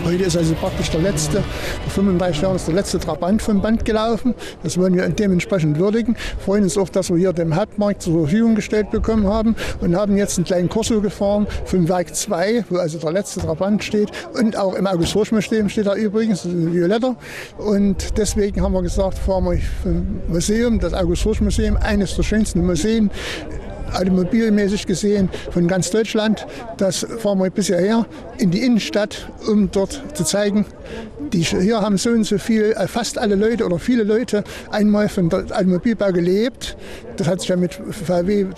Heute ist also praktisch vor 35 Jahren ist der letzte Trabant vom Band gelaufen. Das wollen wir dementsprechend würdigen. Wir freuen uns auch, dass wir hier den Hauptmarkt zur Verfügung gestellt bekommen haben und haben jetzt einen kleinen Corso gefahren vom Werk 2, wo also der letzte Trabant steht. Und auch im August-Horch-Museum steht da übrigens, das ist ein Violetter. Und deswegen haben wir gesagt, fahren wir vom Museum, das August-Horch-Museum, eines der schönsten Museen, automobilmäßig gesehen von ganz Deutschland. Das fahren wir bisher her in die Innenstadt, um dort zu zeigen, hier haben so und so viel, fast alle Leute oder viele Leute einmal von der Automobilbau gelebt. Das hat sich ja mit VW